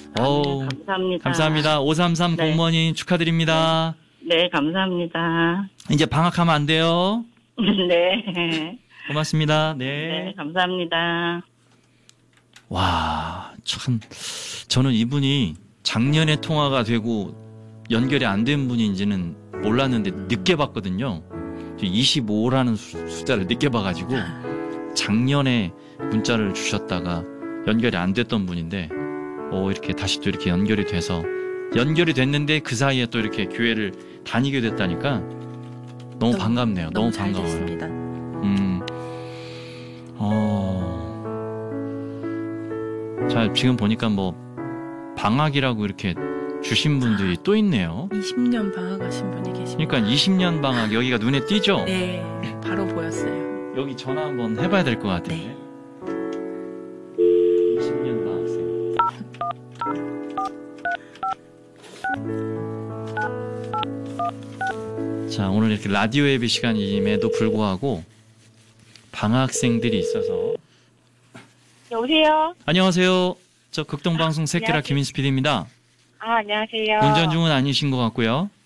어우, 감사합니다. 감사합니다. 533 네. 공무원님 축하드립니다. 네, 감사합니다. 이제 방학하면 안 돼요. 네. 고맙습니다. 네, 네. 감사합니다. 와, 참, 저는 이분이 작년에 통화가 되고 연결이 안 된 분인지는 몰랐는데 늦게 봤거든요. 25라는 숫자를 늦게 봐가지고 작년에 문자를 주셨다가 연결이 안 됐던 분인데, 이렇게 다시 또 이렇게 연결이 돼서 연결이 됐는데 그 사이에 또 이렇게 교회를 다니게 됐다니까 너무 반갑네요. 너무 잘 반가워요. 됐습니다. 자, 지금 보니까 뭐 방학이라고 이렇게 주신 분들이 또 있네요. 20년 방학하신 분이 계십니다. 그러니까 20년 방학 여기가 눈에 띄죠? 네, 바로 보였어요. 여기 전화 한번 해봐야 될 것 같아요. 네. 20년 방학생. 자, 오늘 이렇게 라디오 예배 시간임에도 불구하고 방학생들이 있어서. 여보세요? 안녕하세요. 저 극동방송 새끼라 안녕하세요. 김인수 PD입니다. 안녕하세요. 운전 중은 아니신 것 같고요.